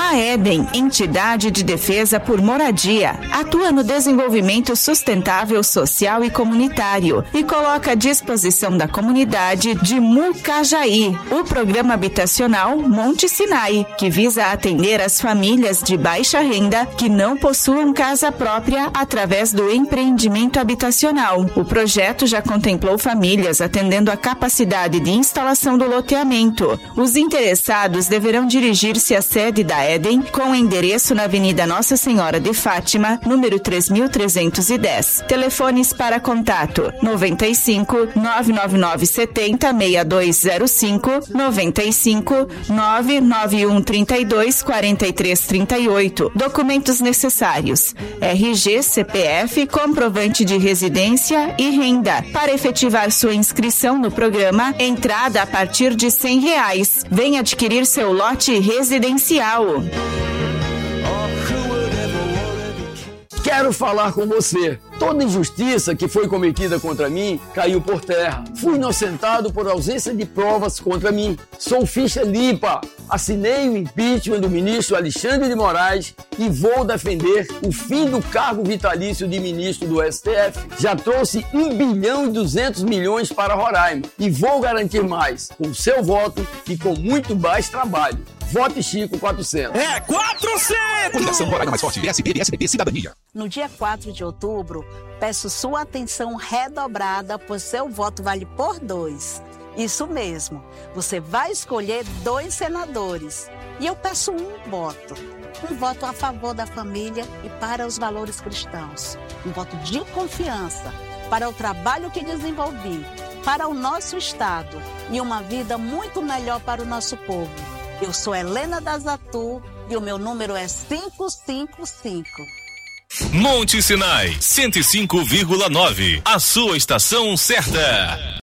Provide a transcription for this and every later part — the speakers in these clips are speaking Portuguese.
A Éden, entidade de defesa por moradia, atua no desenvolvimento sustentável social e comunitário e coloca à disposição da comunidade de Mucajaí o programa habitacional Monte Sinai, que visa atender as famílias de baixa renda que não possuam casa própria através do empreendimento habitacional. O projeto já contemplou famílias atendendo a capacidade de instalação do loteamento. Os interessados deverão dirigir-se à sede da Éden com endereço na Avenida Nossa Senhora de Fátima, número 3310. Telefones para contato 95 999 70 6205, 95 991 32 43 38. Documentos necessários: RG, CPF, comprovante de residência e renda. Para efetivar sua inscrição no programa, entrada a partir de R$100. Venha adquirir seu lote residencial. Quero falar com você. Toda injustiça que foi cometida contra mim caiu por terra. Fui inocentado por ausência de provas contra mim. Sou ficha limpa. Assinei o impeachment do ministro Alexandre de Moraes e vou defender o fim do cargo vitalício de ministro do STF. Já trouxe 1,2 bilhão para Roraima e vou garantir mais com seu voto e com muito mais trabalho. Vote Chico 400. É 400! Coligação Roraima Mais Forte, PSB, PSDB, Cidadania. No dia 4 de outubro, peço sua atenção redobrada, pois seu voto vale por 2. Isso mesmo, você vai escolher 2 senadores. E eu peço um voto. Um voto a favor da família e para os valores cristãos. Um voto de confiança para o trabalho que desenvolvi, para o nosso Estado e uma vida muito melhor para o nosso povo. Eu sou Helena Dazatu e o meu número é 555. Monte Sinai, 105,9. A sua estação certa.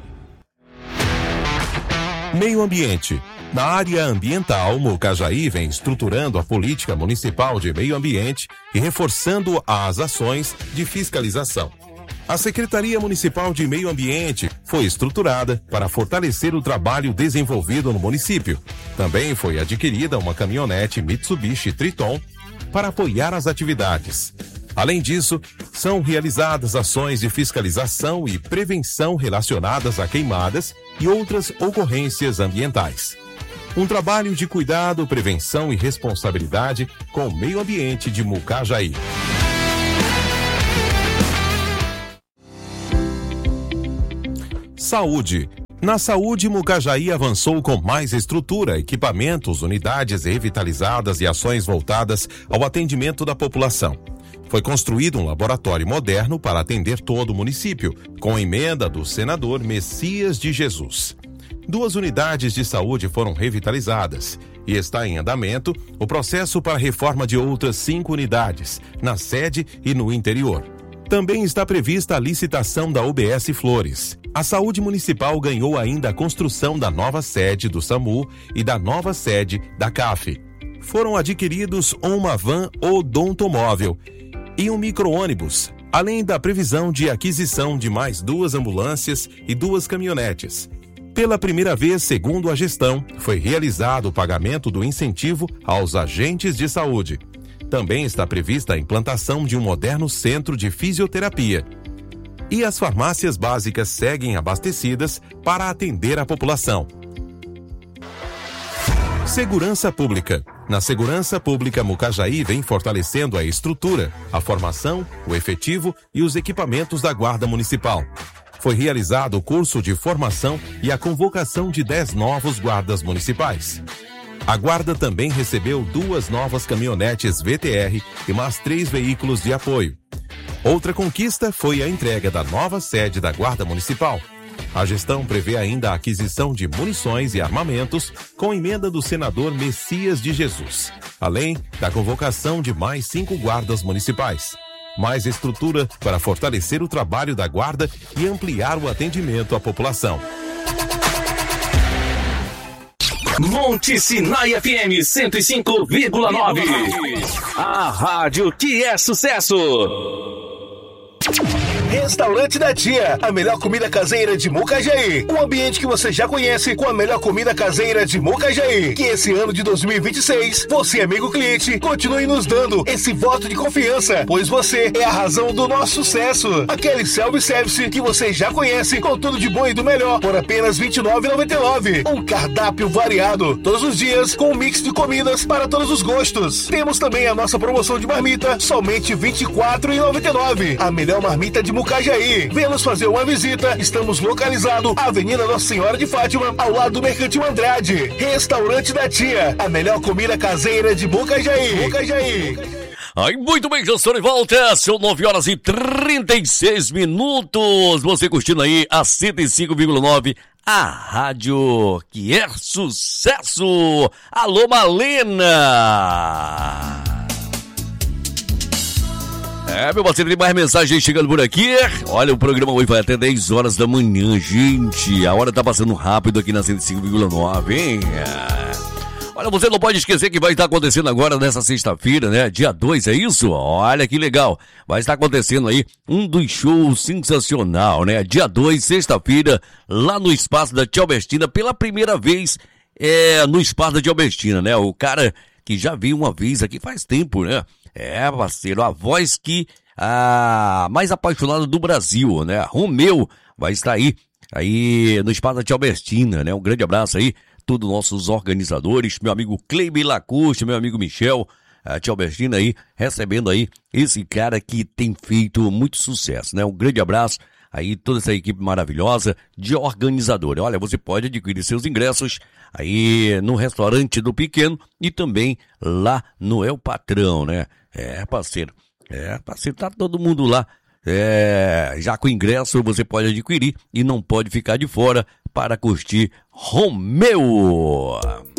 Meio ambiente. Na área ambiental, Mucajaí vem estruturando a política municipal de meio ambiente e reforçando as ações de fiscalização. A Secretaria Municipal de Meio Ambiente foi estruturada para fortalecer o trabalho desenvolvido no município. Também foi adquirida uma caminhonete Mitsubishi Triton para apoiar as atividades. Além disso, são realizadas ações de fiscalização e prevenção relacionadas a queimadas e outras ocorrências ambientais. Um trabalho de cuidado, prevenção e responsabilidade com o meio ambiente de Mucajaí. Saúde. Na saúde, Mucajaí avançou com mais estrutura, equipamentos, unidades revitalizadas e ações voltadas ao atendimento da população. Foi construído um laboratório moderno para atender todo o município, com emenda do senador Messias de Jesus. 2 unidades de saúde foram revitalizadas e está em andamento o processo para a reforma de outras 5 unidades, na sede e no interior. Também está prevista a licitação da UBS Flores. A Saúde Municipal ganhou ainda a construção da nova sede do SAMU e da nova sede da CAF. Foram adquiridos uma van odontomóvel e um micro-ônibus, além da previsão de aquisição de mais 2 ambulâncias e 2 caminhonetes. Pela primeira vez, segundo a gestão, foi realizado o pagamento do incentivo aos agentes de saúde. Também está prevista a implantação de um moderno centro de fisioterapia. E as farmácias básicas seguem abastecidas para atender a população. Segurança Pública. Na Segurança Pública, Mucajaí vem fortalecendo a estrutura, a formação, o efetivo e os equipamentos da Guarda Municipal. Foi realizado o curso de formação e a convocação de 10 novos guardas municipais. A Guarda também recebeu 2 novas caminhonetes VTR e mais 3 veículos de apoio. Outra conquista foi a entrega da nova sede da Guarda Municipal. A gestão prevê ainda a aquisição de munições e armamentos com emenda do senador Messias de Jesus, além da convocação de mais 5 guardas municipais. Mais estrutura para fortalecer o trabalho da Guarda e ampliar o atendimento à população. Monte Sinai FM 105,9. A rádio que é sucesso. Restaurante da Tia, a melhor comida caseira de Mucajaí. Um ambiente que você já conhece com a melhor comida caseira de Mucajaí. Que esse ano de 2026, você, amigo cliente, continue nos dando esse voto de confiança, pois você é a razão do nosso sucesso. Aquele self-service que você já conhece com tudo de bom e do melhor por apenas R$ 29,99. Um cardápio variado, todos os dias com um mix de comidas para todos os gostos. Temos também a nossa promoção de marmita, somente R$ 24,99. A melhor marmita de Mucajaí. Venha nos fazer uma visita. Estamos localizados na Avenida Nossa Senhora de Fátima, ao lado do Mercantil Andrade. Restaurante da Tia, a melhor comida caseira de Mucajaí. Ai, muito bem, já estou de volta. São 9h36. Você curtindo aí a 105,9, a rádio que é sucesso. Alô, Malena. Meu parceiro, tem mais mensagem chegando por aqui. Olha, o programa hoje vai até 10 horas da manhã, gente. A hora tá passando rápido aqui na 105,9, hein? Olha, você não pode esquecer que vai estar acontecendo agora nessa sexta-feira, né? Dia 2, é isso? Olha que legal. Vai estar acontecendo aí um dos shows sensacional, né? Dia 2, sexta-feira, lá no Espaço da Tia Albertina, pela primeira vez no Espaço da Tia Albertina, né? O cara que já veio uma vez aqui faz tempo, né? Parceiro, a voz que mais apaixonada do Brasil, né? Romeu vai estar aí no Espaço da Tia Albertina, né? Um grande abraço aí, todos os nossos organizadores, meu amigo Cleiber Lacoste, meu amigo Michel, a Tia Albertina aí, recebendo aí esse cara que tem feito muito sucesso, né? Um grande abraço aí, toda essa equipe maravilhosa de organizadores. Olha, você pode adquirir seus ingressos aí no restaurante do Pequeno e também lá no El Patrão, né? Parceiro, tá todo mundo lá, já com ingresso você pode adquirir e não pode ficar de fora para curtir Romeu.